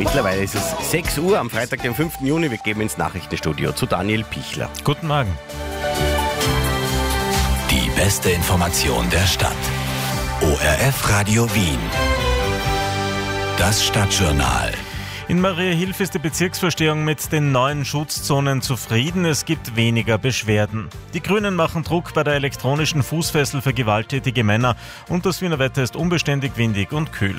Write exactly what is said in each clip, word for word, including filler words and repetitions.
Mittlerweile ist es sechs Uhr am Freitag, den fünften Juni. Wir geben ins Nachrichtenstudio zu Daniel Pichler. Guten Morgen. Die beste Information der Stadt. O R F Radio Wien. Das Stadtjournal. In Mariahilf ist die Bezirksvorstehung mit den neuen Schutzzonen zufrieden. Es gibt weniger Beschwerden. Die Grünen machen Druck bei der elektronischen Fußfessel für gewalttätige Männer und das Wiener Wetter ist unbeständig, windig und kühl.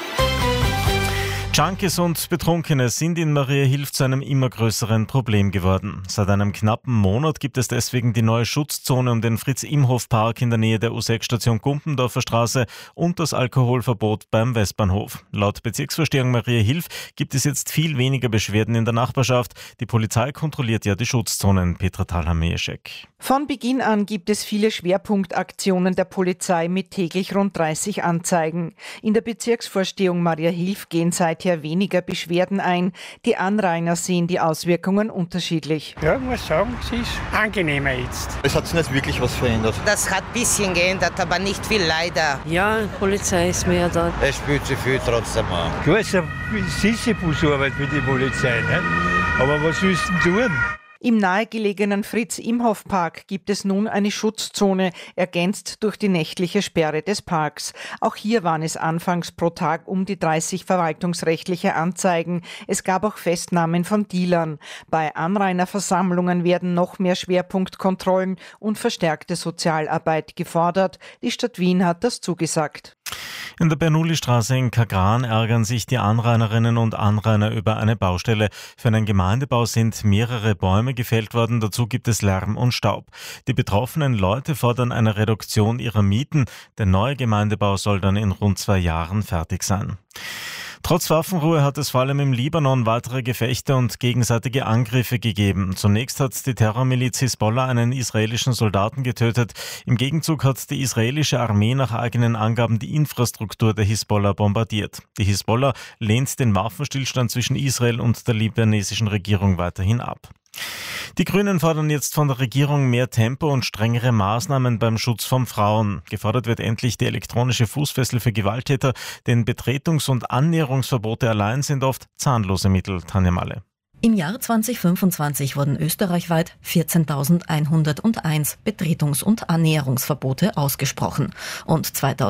Junkies und Betrunkene sind in Mariahilf zu einem immer größeren Problem geworden. Seit einem knappen Monat gibt es deswegen die neue Schutzzone um den Fritz-Imhoff-Park in der Nähe der U sechs Station Gumpendorfer Straße und das Alkoholverbot beim Westbahnhof. Laut Bezirksvorstehung Mariahilf gibt es jetzt viel weniger Beschwerden in der Nachbarschaft. Die Polizei kontrolliert ja die Schutzzonen. Petra Thalhamieschek. Von Beginn an gibt es viele Schwerpunktaktionen der Polizei mit täglich rund dreißig Anzeigen. In der Bezirksvorstehung Mariahilf gehen seither weniger Beschwerden ein. Die Anrainer sehen die Auswirkungen unterschiedlich. Ja, ich muss sagen, es ist angenehmer jetzt. Es hat sich nicht wirklich was verändert. Das hat ein bisschen geändert, aber nicht viel, leider. Ja, Polizei ist mehr da. Es spürt sich viel trotzdem an. Klar, es ist eine Sisyphusarbeit für die Polizei, nicht? Aber was willst du denn tun? Im nahegelegenen Fritz-Imhoff-Park gibt es nun eine Schutzzone, ergänzt durch die nächtliche Sperre des Parks. Auch hier waren es anfangs pro Tag um die dreißig verwaltungsrechtliche Anzeigen. Es gab auch Festnahmen von Dealern. Bei Anrainerversammlungen werden noch mehr Schwerpunktkontrollen und verstärkte Sozialarbeit gefordert. Die Stadt Wien hat das zugesagt. In der Bernoulli-Straße in Kagran ärgern sich die Anrainerinnen und Anrainer über eine Baustelle. Für einen Gemeindebau sind mehrere Bäume gefällt worden, dazu gibt es Lärm und Staub. Die betroffenen Leute fordern eine Reduktion ihrer Mieten. Der neue Gemeindebau soll dann in rund zwei Jahren fertig sein. Trotz Waffenruhe hat es vor allem im Libanon weitere Gefechte und gegenseitige Angriffe gegeben. Zunächst hat die Terrormiliz Hisbollah einen israelischen Soldaten getötet. Im Gegenzug hat die israelische Armee nach eigenen Angaben die Infrastruktur der Hisbollah bombardiert. Die Hisbollah lehnt den Waffenstillstand zwischen Israel und der libanesischen Regierung weiterhin ab. Die Grünen fordern jetzt von der Regierung mehr Tempo und strengere Maßnahmen beim Schutz von Frauen. Gefordert wird endlich die elektronische Fußfessel für Gewalttäter, denn Betretungs- und Annäherungsverbote allein sind oft zahnlose Mittel. Tanja Malle. Im Jahr zweitausendfünfundzwanzig wurden österreichweit vierzehntausendeinhunderteins Betretungs- und Annäherungsverbote ausgesprochen und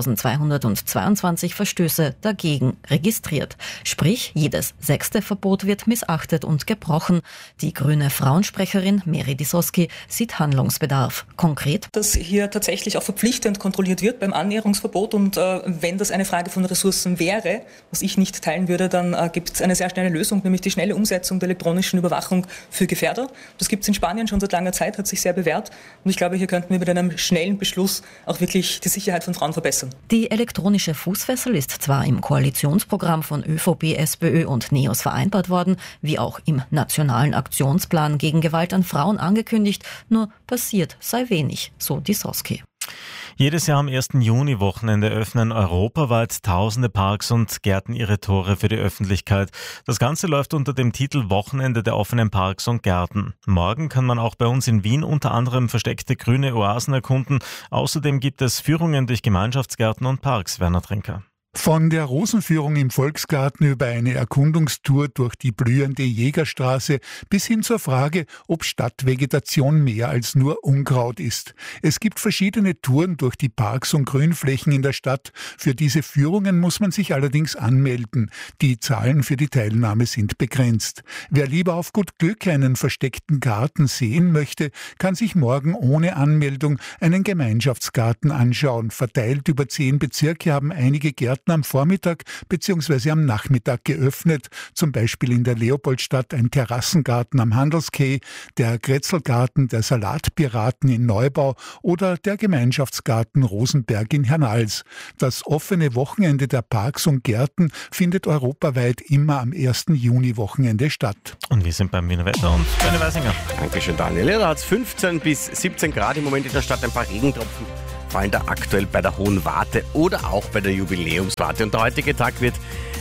zweitausendzweihundertzweiundzwanzig Verstöße dagegen registriert. Sprich, jedes sechste Verbot wird missachtet und gebrochen. Die grüne Frauensprecherin Meri Disoski sieht Handlungsbedarf. Konkret, dass hier tatsächlich auch verpflichtend kontrolliert wird beim Annäherungsverbot und äh, wenn das eine Frage von Ressourcen wäre, was ich nicht teilen würde, dann äh, gibt es eine sehr schnelle Lösung, nämlich die schnelle Umsetzung der elektronischen Überwachung für Gefährder. Das gibt es in Spanien schon seit langer Zeit, hat sich sehr bewährt. Und ich glaube, hier könnten wir mit einem schnellen Beschluss auch wirklich die Sicherheit von Frauen verbessern. Die elektronische Fußfessel ist zwar im Koalitionsprogramm von ÖVP, SPÖ und NEOS vereinbart worden, wie auch im Nationalen Aktionsplan gegen Gewalt an Frauen angekündigt, nur passiert sei wenig, so Disoski. Jedes Jahr am ersten Juni-Wochenende öffnen europaweit tausende Parks und Gärten ihre Tore für die Öffentlichkeit. Das Ganze läuft unter dem Titel Wochenende der offenen Parks und Gärten. Morgen kann man auch bei uns in Wien unter anderem versteckte grüne Oasen erkunden. Außerdem gibt es Führungen durch Gemeinschaftsgärten und Parks. Werner Trinker. Von der Rosenführung im Volksgarten über eine Erkundungstour durch die blühende Jägerstraße bis hin zur Frage, ob Stadtvegetation mehr als nur Unkraut ist. Es gibt verschiedene Touren durch die Parks und Grünflächen in der Stadt. Für diese Führungen muss man sich allerdings anmelden. Die Zahlen für die Teilnahme sind begrenzt. Wer lieber auf gut Glück einen versteckten Garten sehen möchte, kann sich morgen ohne Anmeldung einen Gemeinschaftsgarten anschauen. Verteilt über zehn Bezirke haben einige Gärten am Vormittag bzw. am Nachmittag geöffnet, zum Beispiel in der Leopoldstadt ein Terrassengarten am Handelskeh, der Grätzelgarten der Salatpiraten in Neubau oder der Gemeinschaftsgarten Rosenberg in Hernals. Das offene Wochenende der Parks und Gärten findet europaweit immer am ersten Juni-Wochenende statt. Und wir sind beim Wiener Wetter und Benny Weisinger. Dankeschön, Daniel. Ja, da hat es fünfzehn bis siebzehn Grad im Moment in der Stadt, ein paar Regentropfen fallen da aktuell bei der Hohen Warte oder auch bei der Jubiläumswarte. Und der heutige Tag wird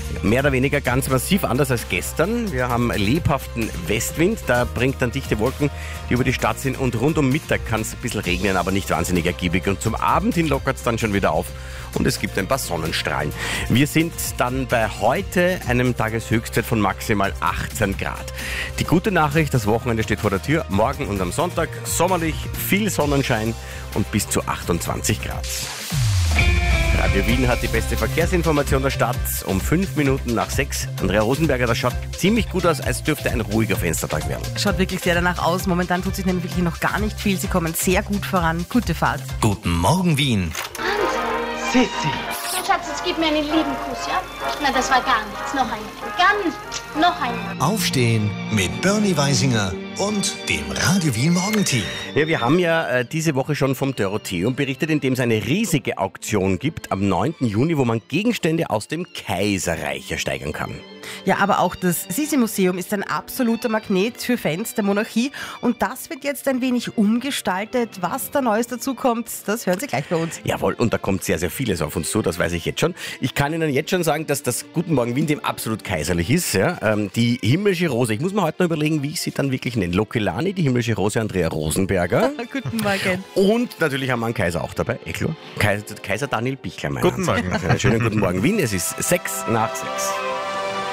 mehr oder weniger ganz massiv anders als gestern. Wir haben lebhaften Westwind, da bringt dann dichte Wolken, die über die Stadt sind, und rund um Mittag kann es ein bisschen regnen, aber nicht wahnsinnig ergiebig. Und zum Abend hin lockert es dann schon wieder auf und es gibt ein paar Sonnenstrahlen. Wir sind dann bei heute einem Tageshöchstwert von maximal achtzehn Grad. Die gute Nachricht, das Wochenende steht vor der Tür. Morgen und am Sonntag sommerlich, viel Sonnenschein und bis zu achtundzwanzig Grad. Radio Wien hat die beste Verkehrsinformation der Stadt um fünf Minuten nach sechs. Andrea Rosenberger, das schaut ziemlich gut aus, als dürfte ein ruhiger Fenstertag werden. Schaut wirklich sehr danach aus. Momentan tut sich nämlich wirklich noch gar nicht viel. Sie kommen sehr gut voran. Gute Fahrt. Guten Morgen, Wien. Sissi. Schatz, jetzt gib mir einen lieben Kuss, ja? Na, das war gar nichts. Noch einen. Ganz, noch einen. Aufstehen mit Bernie Weisinger und dem Radio Wien Morgenteam. Ja, wir haben ja äh, diese Woche schon vom Dorotheum berichtet, in dem es eine riesige Auktion gibt am neunten Juni, wo man Gegenstände aus dem Kaiserreich ersteigern kann. Ja, aber auch das Sisi-Museum ist ein absoluter Magnet für Fans der Monarchie und das wird jetzt ein wenig umgestaltet. Was da Neues dazu kommt, das hören Sie gleich bei uns. Jawohl, und da kommt sehr, sehr vieles auf uns zu, das weiß ich jetzt schon. Ich kann Ihnen jetzt schon sagen, dass das Guten Morgen Wien dem absolut kaiserlich ist. Ja? Ähm, die himmlische Rose, ich muss mir heute noch überlegen, wie ich sie dann wirklich nenne. Lokelani, die himmlische Rose, Andrea Rosenberger. Guten Morgen. Und natürlich haben wir einen Kaiser auch dabei, Eklo. Kaiser, Kaiser Daniel Bichler. Guten Morgen. Schönen guten Morgen Wien, es ist sechs nach sechs.